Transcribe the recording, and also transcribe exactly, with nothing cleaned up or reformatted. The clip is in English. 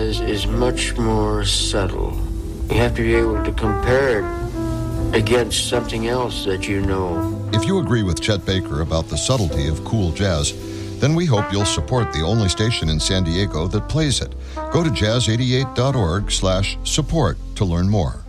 jazz is much more subtle. You have to be able to compare it against something else that you know. If you agree with Chet Baker about the subtlety of cool jazz, then we hope you'll support the only station in San Diego that plays it. Go to jazz eighty-eight dot org slash support to learn more.